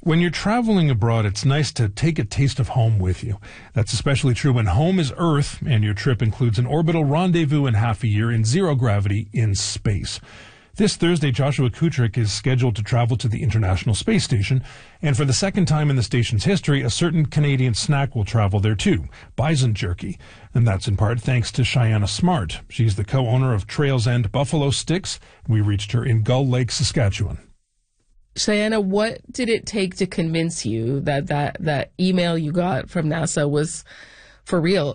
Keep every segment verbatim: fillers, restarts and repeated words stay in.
When you're traveling abroad, it's nice to take a taste of home with you. That's especially true when home is Earth and your trip includes an orbital rendezvous in half a year in zero gravity in space. This Thursday, Joshua Kutrick is scheduled to travel to the International Space Station, and for the second time in the station's history, a certain Canadian snack will travel there too, bison jerky. And that's in part thanks to Cheyenne Smart. She's the co-owner of Trails End Buffalo Sticks. We reached her in Gull Lake, Saskatchewan. Cheyenne, what did it take to convince you that that, that email you got from NASA was for real?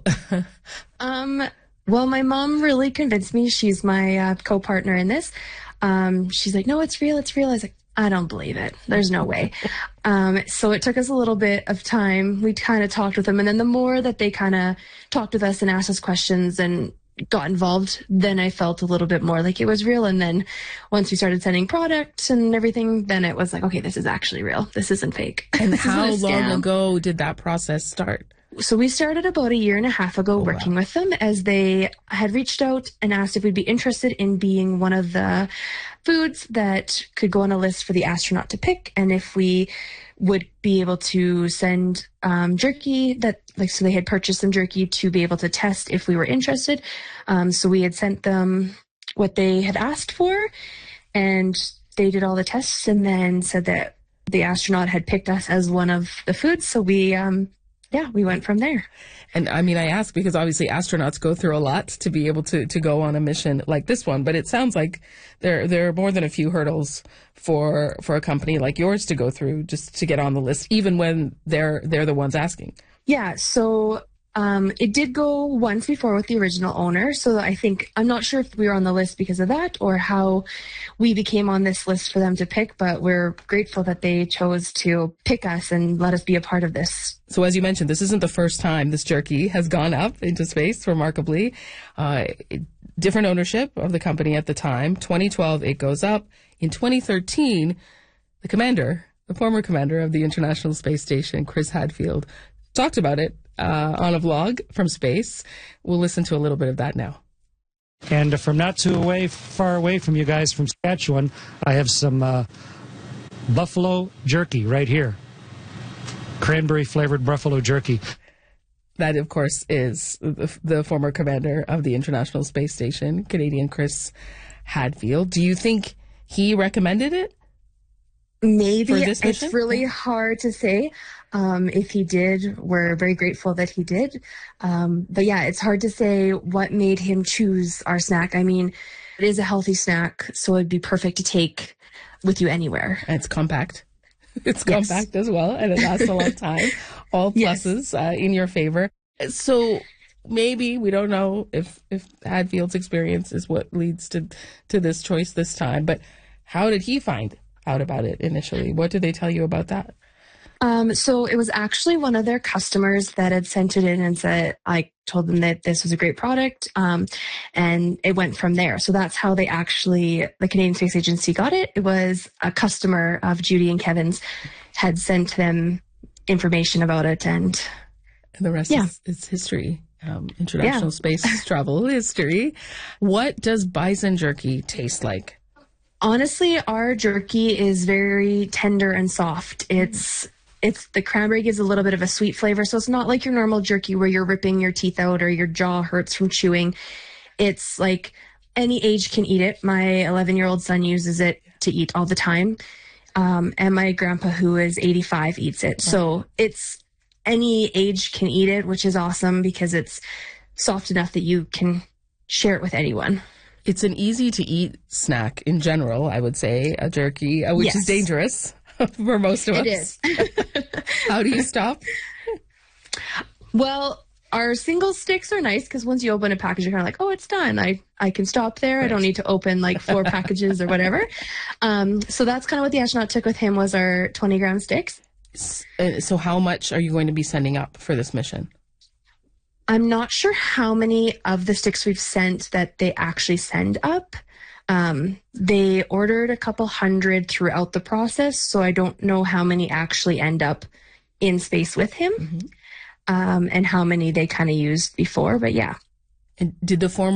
um, well, my mom really convinced me. She's my uh, co-partner in this. Um, she's like, no, it's real. It's real. I was like, I don't believe it. There's no way. Um, so it took us a little bit of time. We kind of talked with them. And then the more that they kind of talked with us and asked us questions and got involved, then I felt a little bit more like it was real. And then once we started sending products and everything, then it was like, okay, this is actually real. This isn't fake. And how long ago did that process start? So we started about a year and a half ago oh, working wow. with them, as they had reached out and asked if we'd be interested in being one of the foods that could go on a list for the astronaut to pick, and if we would be able to send um, jerky that, like, so they had purchased some jerky to be able to test if we were interested. Um, so we had sent them what they had asked for, and they did all the tests and then said that the astronaut had picked us as one of the foods. So we, um, yeah, we went from there. And I mean, I ask because obviously astronauts go through a lot to be able to, to go on a mission like this one, but it sounds like there there are more than a few hurdles for for a company like yours to go through just to get on the list, even when they're they're the ones asking. Yeah, so um, it did go once before with the original owner, so I think, I'm not sure if we were on the list because of that or how we became on this list for them to pick, but we're grateful that they chose to pick us and let us be a part of this. So as you mentioned, this isn't the first time this jerky has gone up into space, remarkably. Uh, different ownership of the company at the time. twenty twelve, it goes up. In twenty thirteen, the commander, the former commander of the International Space Station, Chris Hadfield, talked about it uh, on a vlog from space. We'll listen to a little bit of that now. And from not too away, far away from you guys from Saskatchewan, I have some uh, buffalo jerky right here. Cranberry-flavored buffalo jerky. That, of course, is the, the former commander of the International Space Station, Canadian Chris Hadfield. Do you think he recommended it? Maybe. It's really hard to say. Um, if he did, we're very grateful that he did. Um, but yeah, it's hard to say what made him choose our snack. I mean, it is a healthy snack, so it'd be perfect to take with you anywhere. And it's compact. It's yes. compact as well, and it lasts a long time. All pluses yes. uh, in your favor. So maybe, we don't know if, if Hadfield's experience is what leads to, to this choice this time, but how did he find out about it initially? What did they tell you about that? Um, so it was actually one of their customers that had sent it in and said, I told them that this was a great product. Um, and it went from there. So that's how they actually, the Canadian Space Agency got it. It was a customer of Judy and Kevin's had sent them information about it. And, and the rest yeah. is, is history. Um, international yeah. space travel history. What does bison jerky taste like? Honestly, our jerky is very tender and soft. It's It's the cranberry gives a little bit of a sweet flavor, so it's not like your normal jerky where you're ripping your teeth out or your jaw hurts from chewing. It's like any age can eat it. My eleven-year-old son uses it to eat all the time, um, and my grandpa, who is eighty-five, eats it. So it's any age can eat it, which is awesome because it's soft enough that you can share it with anyone. It's an easy-to-eat snack in general, I would say, a jerky, uh, which yes. is dangerous for most of it us. It is. How do you stop? Well, our single sticks are nice because once you open a package, you're kind of like, oh, it's done. I, I can stop there. Right. I don't need to open like four packages or whatever. Um, so that's kind of what the astronaut took with him was our twenty gram sticks. So how much are you going to be sending up for this mission? I'm not sure how many of the sticks we've sent that they actually send up. Um, they ordered a couple hundred throughout the process, so I don't know how many actually end up in space with him, mm-hmm. um, and how many they kind of used before, but yeah. And did the former